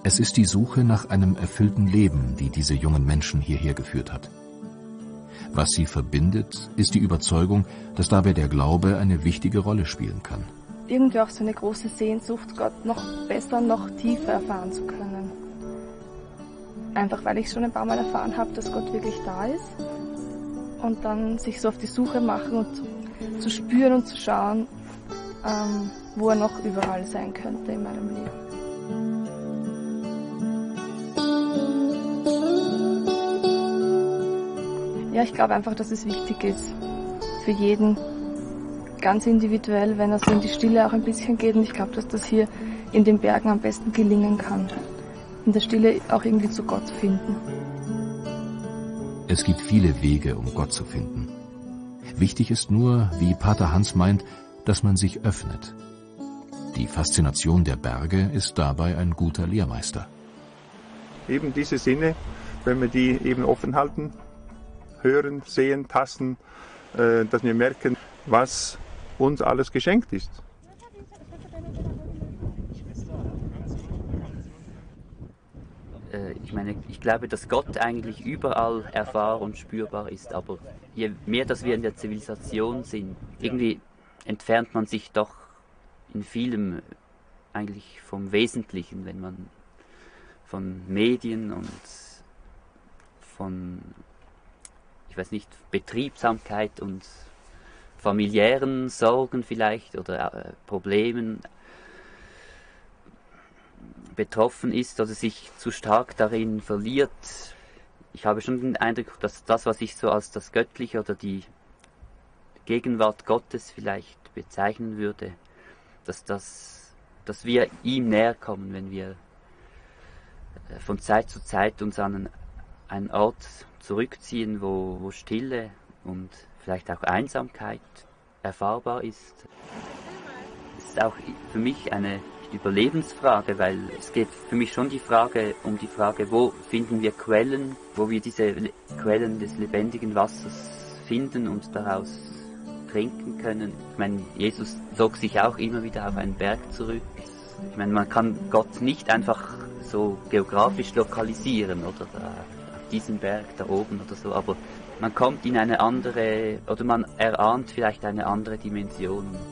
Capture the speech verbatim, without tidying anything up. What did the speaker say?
Es ist die Suche nach einem erfüllten Leben, die diese jungen Menschen hierher geführt hat. Was sie verbindet, ist die Überzeugung, dass dabei der Glaube eine wichtige Rolle spielen kann. Irgendwie auch so eine große Sehnsucht, Gott noch besser, noch tiefer erfahren zu können. Einfach weil ich schon ein paar Mal erfahren habe, dass Gott wirklich da ist. Und dann sich so auf die Suche machen und zu, zu spüren und zu schauen, ähm, wo er noch überall sein könnte in meinem Leben. Ja, ich glaube einfach, dass es wichtig ist für jeden, ganz individuell, wenn er so in die Stille auch ein bisschen geht. Und ich glaube, dass das hier in den Bergen am besten gelingen kann, in der Stille auch irgendwie zu Gott finden. Es gibt viele Wege, um Gott zu finden. Wichtig ist nur, wie Pater Hans meint, dass man sich öffnet. Die Faszination der Berge ist dabei ein guter Lehrmeister. Eben diese Sinne, wenn wir die eben offen halten, hören, sehen, tasten, äh, dass wir merken, was uns alles geschenkt ist. Ich meine, ich glaube, dass Gott eigentlich überall erfahrbar und spürbar ist, aber je mehr, dass wir in der Zivilisation sind, irgendwie entfernt man sich doch in vielem eigentlich vom Wesentlichen, wenn man von Medien und von, ich weiß nicht, Betriebsamkeit und familiären Sorgen vielleicht oder äh, Problemen betroffen ist oder sich zu stark darin verliert. Ich habe schon den Eindruck, dass das, was ich so als das Göttliche oder die Gegenwart Gottes vielleicht bezeichnen würde, dass, das, dass wir ihm näher kommen, wenn wir von Zeit zu Zeit uns an einen Ort zurückziehen, wo, wo Stille und vielleicht auch Einsamkeit erfahrbar ist. Es ist auch für mich eine Überlebensfrage, weil es geht für mich schon die Frage um die Frage, wo finden wir Quellen, wo wir diese Quellen des lebendigen Wassers finden und daraus trinken können. Ich meine, Jesus zog sich auch immer wieder auf einen Berg zurück. Ich meine, man kann Gott nicht einfach so geografisch lokalisieren oder da, auf diesem Berg da oben oder so, aber man kommt in eine andere, oder man erahnt vielleicht eine andere Dimension.